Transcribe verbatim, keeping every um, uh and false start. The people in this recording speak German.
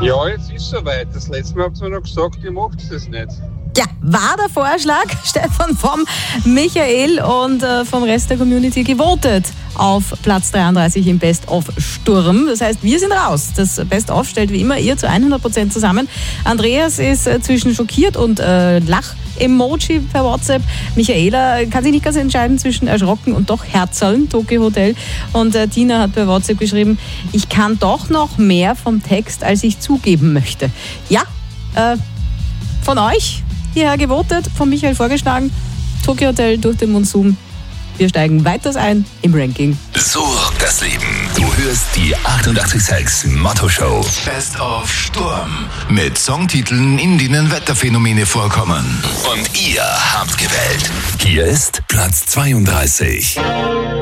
Ja, jetzt ist es soweit. Das letzte Mal habt ihr mir noch gesagt, ihr macht das nicht. Ja, war der Vorschlag, Stefan, vom Michael und äh, vom Rest der Community gewotet auf Platz dreiunddreißig im Best-of Sturm. Das heißt, wir sind raus. Das Best-of stellt wie immer ihr zu hundert Prozent zusammen. Andreas ist äh, zwischen schockiert und äh, Lach-Emoji per WhatsApp. Michaela kann sich nicht ganz entscheiden zwischen erschrocken und doch Herzaln, Tokyo Hotel. Und äh, Tina hat per WhatsApp geschrieben, ich kann doch noch mehr vom Text, als ich zugeben möchte. Ja, äh, von euch hierher gewotet, von Michael vorgeschlagen, Tokyo Hotel durch den Monsum. Wir steigen weiter ein im Ranking. So das Leben. Du hörst die achtundachtzig Komma sechs Motto Show. Best of Sturm. Mit Songtiteln, in denen Wetterphänomene vorkommen. Und ihr habt gewählt. Hier ist Platz zweiunddreißig.